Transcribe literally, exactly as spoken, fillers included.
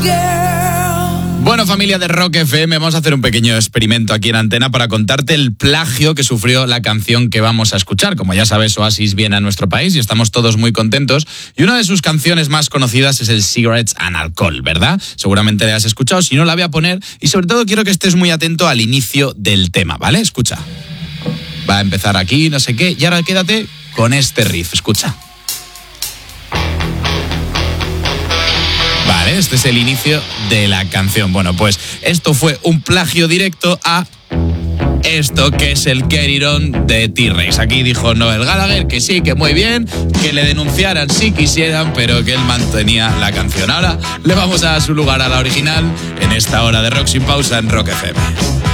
Bueno, familia de Rock F M, vamos a hacer un pequeño experimento aquí en Antena para contarte el plagio que sufrió la canción que vamos a escuchar. Como ya sabes, Oasis viene a nuestro país y estamos todos muy contentos. Y una de sus canciones más conocidas es el Cigarettes and Alcohol, ¿verdad? Seguramente la has escuchado, si no la voy a poner. Y sobre todo quiero que estés muy atento al inicio del tema, ¿vale? Escucha. Va a empezar aquí, no sé qué, y ahora quédate con este riff, escucha. Vale, este es el inicio de la canción. Bueno, pues esto fue un plagio directo a esto que es el Get It On de T-Rex. Aquí dijo Noel Gallagher que sí, que muy bien, que le denunciaran si quisieran, pero que él mantenía la canción. Ahora le vamos a dar su lugar a la original en esta hora de Rock Sin Pausa en Rock F M.